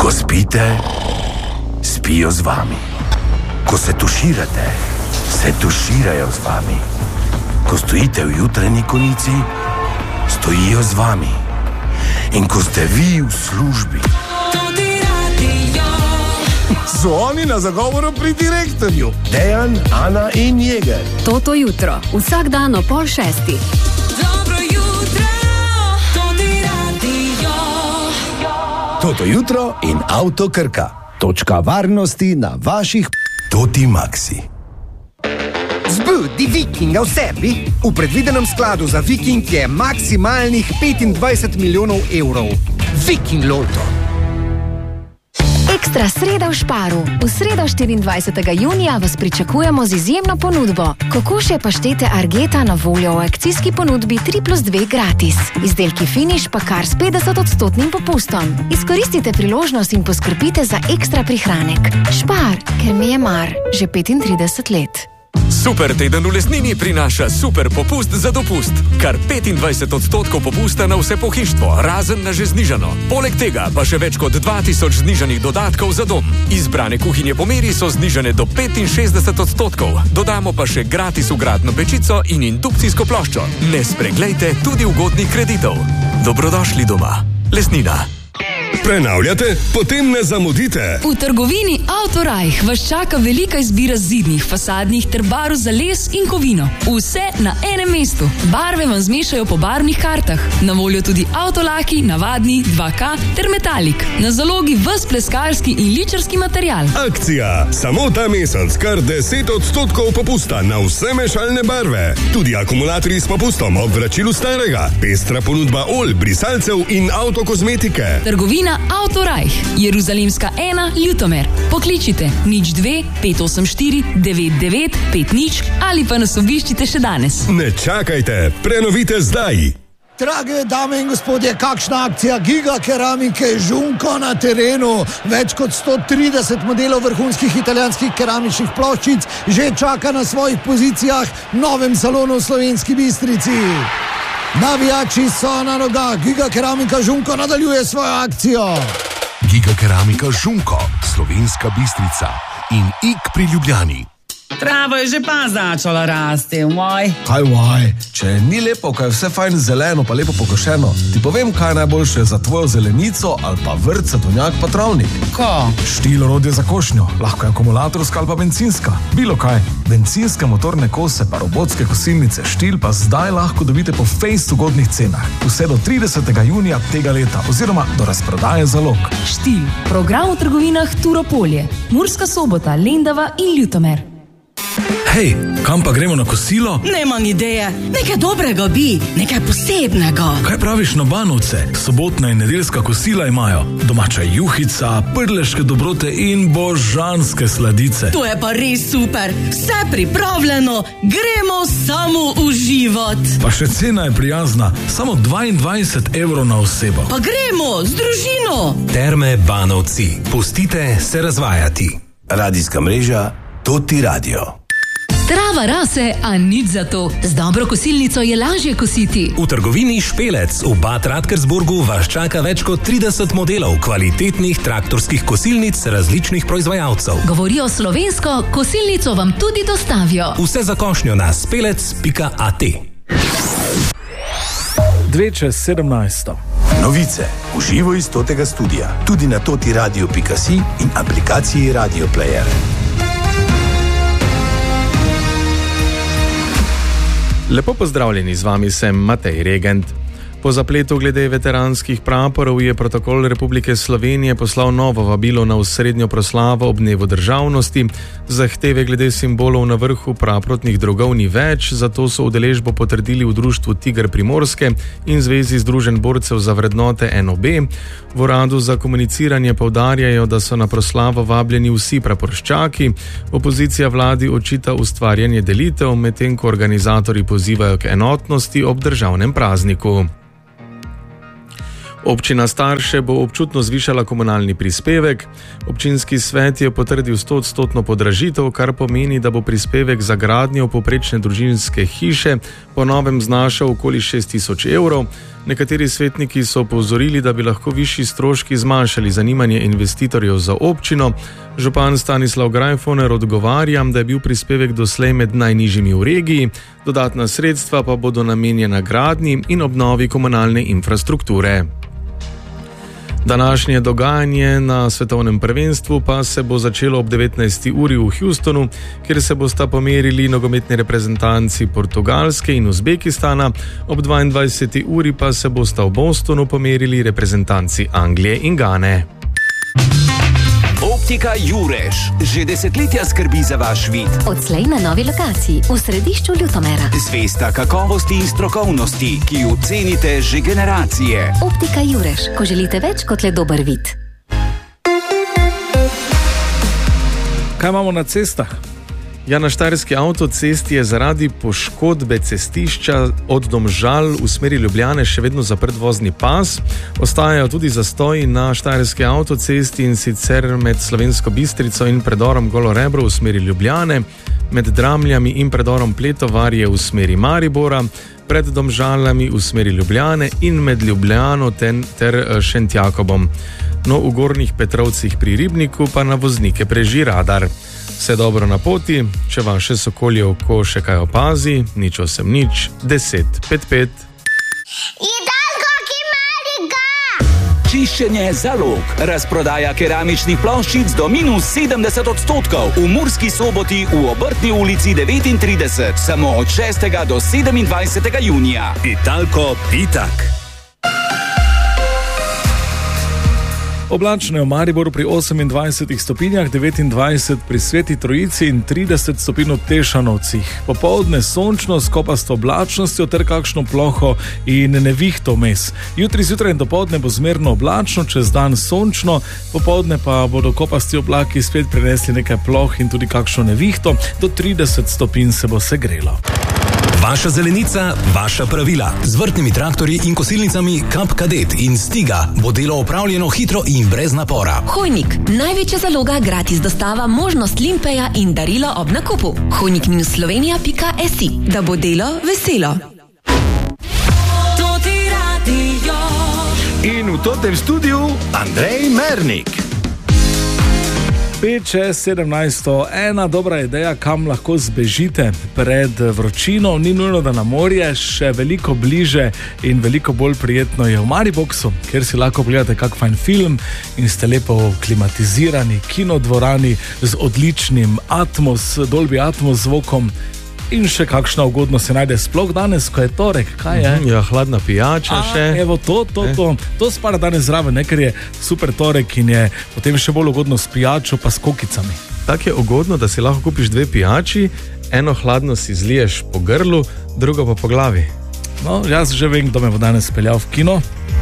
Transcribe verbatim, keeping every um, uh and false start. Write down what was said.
Ko spite, spijo z vami. Ko se tuširate, se tuširajo z vami. Ko stojite v jutranji konici, stojijo z vami. In ko ste vi v službi, so oni na zagovoru pri direktorju. Dejan, Ana in Jeger. Toto jutro, vsak dan o pol šestih. Dobro jutro, Toti Radio. Toto jutro in Avto Krka. Točka varnosti na vaših Toti Maxi. Zbudi Vikinga v sebi. V predvidenem skladu za Viking je maksimalnih petindvajset milijonov evrov. Viking Loto. Ekstra sreda v Šparu. V sredo štiriindvajsetega junija vas pričakujemo z izjemno ponudbo. Kokošje paštete Argeta na voljo v akcijski ponudbi tri plus dve gratis. Izdelki Finish pa kar s petdeset odstotnim popustom. Izkoristite priložnost in poskrbite za ekstra prihranek. Špar, ker mi je mar že petintrideset let. Super teden v Lesnini prinaša super popust za dopust. Kar petindvajset odstotkov popusta na vse pohištvo, razen na že znižano. Poleg tega pa še več kot dva tisoč znižanih dodatkov za dom. Izbrane kuhinje po meri so znižane do petinšestdeset odstotkov. Dodamo pa še gratis vgradno pečico in indukcijsko ploščo. Ne spreglejte tudi ugodnih kreditov. Dobrodošli doma. Lesnina. Prenavljate? Potem ne zamudite. V trgovini Autorajh vas čaka velika izbira zidnih, fasadnih ter barv za les in kovino. Vse na enem mestu. Barve vam zmešajo po barvnih kartah. Na voljo tudi avtolaki, navadni, dva K ter metalik. Na zalogi ves pleskarski in ličarski material. Akcija. Samo ta mesec kar deset odstotkov popusta na vse mešalne barve. Tudi akumulatorji s popustom ob vračilu starega. Pestra ponudba olj, brisalcev in avtokozmetike. Trgovina Autorajh, Jeruzalemska ena, Ljutomer. Pokličite nič dve pet osem štiri devet devet pet nič ali pa nas obiščite še danes. Ne čakajte, prenovite zdaj. Drage dame in gospodje, kakšna akcija Giga Keramike Žunko na terenu. Več kot sto trideset modelov vrhunskih italijanskih keramičnih ploščic že čaka na svojih pozicijah v novem salonu v Slovenski Bistrici. Navijači so na nogah, Giga Keramika Žunko nadaljuje svojo akcijo. Giga Keramika Žunko, Slovenska Bistrica in I K pri Ljubljani. Travo je že pa začela rasti, moj. Kaj vaj, če ni lepo, kaj je vse fajn zeleno pa lepo pokošeno, ti povem, kaj je najboljše za tvojo zelenico ali pa vrt, sadovnjak pa travnik. Ko? Štil orodje za košnjo, lahko je akumulatorska ali pa bencinska. Bilo kaj, bencinske motorne kose pa robotske kosilnice Štil pa zdaj lahko dobite po fejst ugodnih cenah. Vse do tridesetega junija tega leta oziroma do razprodaje zalog. Štil, program v trgovinah Turopolje, Murska Sobota, Lendava in Ljutomer. Hej, kam pa gremo na kosilo? Nemam ideje, nekaj dobrega bi, nekaj posebnega. Kaj praviš na Banovce? Sobotna in nedeljska kosila imajo. Domača juhica, prleške dobrote in božanske sladice. To je pa res super, vse pripravljeno, gremo samo uživat. Pa še cena je prijazna, samo dvaindvajset evrov na osebo. Pa gremo, z družino. Terme Banovci, pustite se razvajati. Radijska mreža Toti Radio. Trava rase, a nič za to. Z dobro kosilnico je lažje kositi. V trgovini Špelec v Bad Radkersburgu vas čaka več kot trideset modelov kvalitetnih traktorskih kosilnic različnih proizvajalcev. Govorijo slovensko, kosilnico vam tudi dostavijo. Vse za košnjo na spelec pika at. Dve čez sedemnajsto. Novice v živo iz Totega studia, tudi na totiradio pika si in aplikaciji Radio Player. Lepo pozdravljeni, z vami sem Matej Regent. Po zapletu glede veteranskih praporov je Protokol Republike Slovenije poslal novo vabilo na osrednjo proslavo ob dnevu državnosti. Zahteve glede simbolov na vrhu praprotnih drogov ni več, zato so udeležbo potrdili v društvu Tiger Primorske in Zvezi združenj borcev za vrednote N O B. V uradu za komuniciranje poudarjajo, da so na proslavo vabljeni vsi praporščaki. Opozicija vladi očita ustvarjanje delitev, medtem ko organizatorji pozivajo k enotnosti ob državnem prazniku. Občina Starše bo občutno zvišala komunalni prispevek. Občinski svet je potrdil stoodstotno podražitev, kar pomeni, da bo prispevek za gradnjo povprečne družinske hiše po novem znašal okoli šest tisoč evrov. Nekateri svetniki so opozorili, da bi lahko višji stroški zmanjšali zanimanje investitorjev za občino. Župan Stanislav Grajfoner odgovarja, da je bil prispevek doslej med najnižjimi v regiji, dodatna sredstva pa bodo namenjena gradnji in obnovi komunalne infrastrukture. Današnje dogajanje na svetovnem prvenstvu pa se bo začelo ob devetnajsti uri v Houstonu, kjer se bosta pomerili nogometni reprezentanci Portugalske in Uzbekistana, ob dvaindvajseti uri pa se bosta v Bostonu pomerili reprezentanci Anglije in Gane. Optika Jurež že desetletja skrbi za vaš vid. Odslej na novi lokaciji v središču Ljutomera. Zvesta kakovosti in strokovnosti, ki jo cenite že generacije. Optika Jurež, ko želite več kot le dober vid. Kaj imamo na cestah? Ja, na štajerski avtocesti je zaradi poškodbe cestišča od Domžal v smeri Ljubljane še vedno zaprt vozni pas. Ostajajo tudi zastoji na štajerski avtocesti, in sicer med Slovensko Bistrico in predorom Golo Rebro v smeri Ljubljane, med Dramljami in predorom Pletovarje v smeri Maribora, pred Domžalami v smeri Ljubljane in med Ljubljano ten, ter Šentjakobom. No, v Gornjih Petrovcih pri Ribniku pa na voznike preži radar. Vse dobro na poti, če vaše sokolje oko še kaj opazi, nič osem nič, deset pet pet. Čiščenje zalog. Razprodaja keramičnih ploščic do minus sedemdeset odstotkov. V Murski Soboti v Obrtni ulici devetintrideset. Samo od šestega do sedemindvajsetega junija. Italko Pitak. Oblačno je v Mariboru pri osemindvajsetih stopinjah, devetindvajset pri Sveti Trojici in trideset stopinj v Tešanovcih. Popoldne sončno s kopasto oblačnostjo ter kakšno ploho in nevihto vmes. Jutri zjutraj in dopoldne bo zmerno oblačno, čez dan sončno, popoldne pa bodo kopasti oblaki spet prinesli nekaj ploh in tudi kakšno nevihto, do trideset stopinj se bo segrelo. Vaša zelenica, vaša pravila. Z vrtnimi traktorji in kosilnicami Kap Kadet in Stiga bo delo opravljeno hitro in brez napora. Hojnik, največja zaloga, gratis dostava, možnost limpeja in darilo ob nakupu. hojnik minus slovenija pika si, da bo delo veselo. To ti radio. In v totem studiu Andrej Mernik. pet šest sedemnajst ena, dobra ideja, kam lahko zbežite pred vročino, ni nujno, da na morje, še veliko bliže in veliko bolj prijetno je v Mariboxu, kjer si lahko pogledate kak fajn film in ste lepo klimatizirani kinodvorani z odličnim Atmos, Dolby Atmos zvokom. In še kakšna ugodnost se najde sploh danes, ko je torek, kaj je? Ja, hladna pijača A, še. Evo, to, to, to, to spada danes zraven, ne, ker je super torek in je potem še bolj ugodno s pijačo pa s kokicami. Tako je ugodno, da si lahko kupiš dve pijači, eno hladno si zliješ po grlu, drugo pa po glavi. No, jaz že vem, kdo me bo danes peljal v kino.